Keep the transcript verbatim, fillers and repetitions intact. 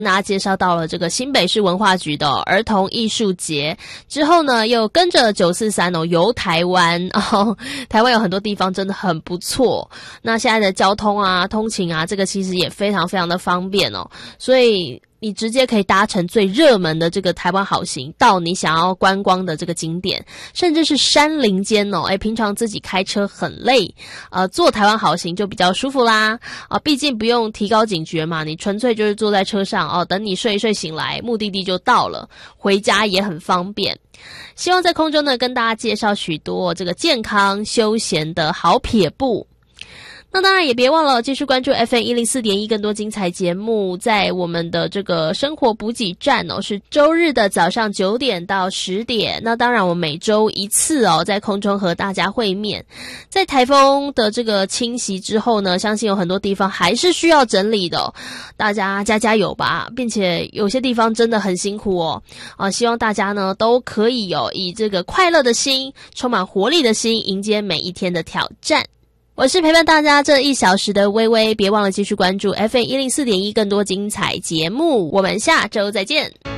大家介绍到了这个新北市文化局的、哦、儿童艺术节之后呢，又跟着九四三哦游台湾哦，台湾有很多地方真的很不错。那现在的交通啊、通勤啊，这个其实也非常非常的方便哦，所以你直接可以搭乘最热门的这个台湾好行到你想要观光的这个景点，甚至是山林间哦，诶平常自己开车很累，呃，坐台湾好行就比较舒服啦，啊，毕竟不用提高警觉嘛，你纯粹就是坐在车上哦，等你睡一睡醒来，目的地就到了，回家也很方便。希望在空中呢跟大家介绍许多这个健康休闲的好撇步。那当然也别忘了继续关注 F M 一零四点一 更多精彩节目，在我们的这个生活补给站哦，是周日的早上九点到十点。那当然我每周一次哦，在空中和大家会面。在台风的这个侵袭之后呢，相信有很多地方还是需要整理的哦，大家加加油吧，并且有些地方真的很辛苦哦。啊，希望大家呢都可以哦，以这个快乐的心，充满活力的心，迎接每一天的挑战。我是陪伴大家这一小时的微微，别忘了继续关注 F M 一零四点一 更多精彩节目，我们下周再见。